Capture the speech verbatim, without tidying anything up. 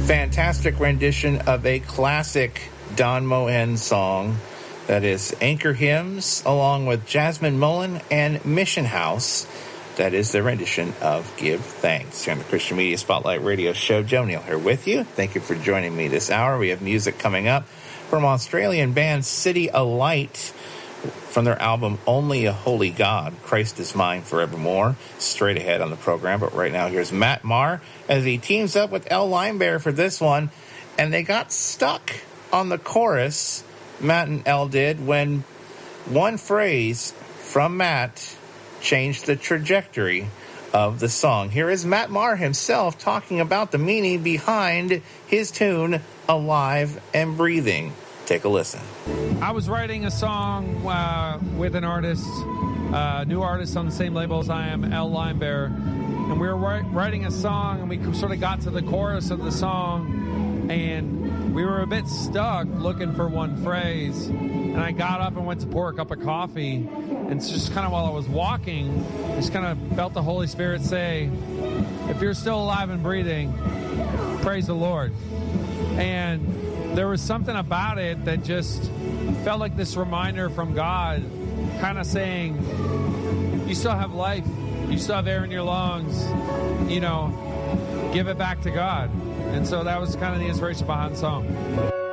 fantastic rendition of a classic Don Moen song. That is Anchor Hymns, along with Jasmine Mullen and Mission House. That is the rendition of Give Thanks. Here on the Christian Media Spotlight Radio Show, Joe Neal here with you. Thank you for joining me this hour. We have music coming up from Australian band City Alight from their album Only a Holy God, Christ is Mine Forevermore. Straight ahead on the program, but right now here's Matt Maher as he teams up with El Linebearer for this one, and they got stuck on the chorus, Matt and El did, when one phrase from Matt changed the trajectory of the song. Here is Matt Maher himself talking about the meaning behind his tune, Alive and Breathing. Take a listen. I was writing a song uh, with an artist, uh, new artist on the same label as I am, El Linebearer, and we were writing a song, and we sort of got to the chorus of the song, and we were a bit stuck looking for one phrase, and I got up and went to pour a cup of coffee, and it's just kind of while I was walking, I just kind of felt the Holy Spirit say, if you're still alive and breathing, praise the Lord. And there was something about it that just felt like this reminder from God, kind of saying, you still have life, you still have air in your lungs, you know, give it back to God. And so that was kind of the inspiration behind the song.